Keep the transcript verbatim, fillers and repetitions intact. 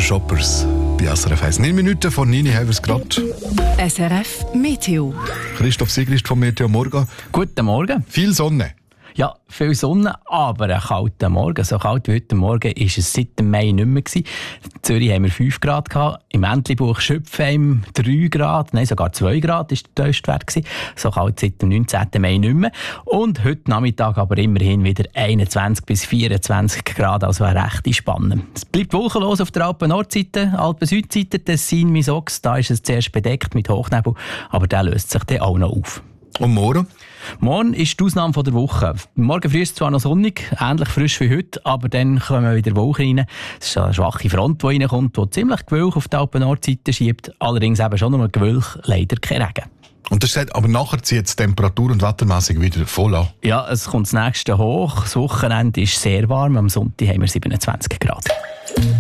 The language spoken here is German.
Shoppers bei S R F eins. Neun Minuten vor neun haben wir es gerade. S R F Meteo. Christoph Sigrist vom Meteo Morgen. Guten Morgen. Viel Sonne. Ja, viel Sonne, aber ein kalter Morgen. So kalt wie heute Morgen war es seit dem Mai nicht mehr. In Zürich haben wir fünf Grad gehabt. Im Entlebuch Schöpfheim drei Grad. Nein, sogar zwei Grad war der Tiefstwert. So kalt seit dem neunzehnten Mai nicht mehr. Und heute Nachmittag aber immerhin wieder einundzwanzig bis vierundzwanzig Grad. Also eine rechte Spanne. Es bleibt wolkenlos auf der Alpen-Nordseite, Alpen-Südseite, Tessin, Misox. Da ist es zuerst bedeckt mit Hochnebel, aber der löst sich dann auch noch auf. Und morgen? Morgen ist die Ausnahme von der Woche. Morgen früh ist es zwar noch sonnig, ähnlich frisch wie heute, aber dann kommen wieder Wolken rein. Es ist eine schwache Front, die reinkommt, die ziemlich Gewölk auf die Alpen-Nordseite schiebt. Allerdings eben schon nur Gewölk, leider kein Regen. Und das steht, aber nachher zieht es temperatur- und wettermässig wieder voll an. Ja, es kommt das nächste hoch. Das Wochenende ist sehr warm. Am Sonntag haben wir siebenundzwanzig Grad.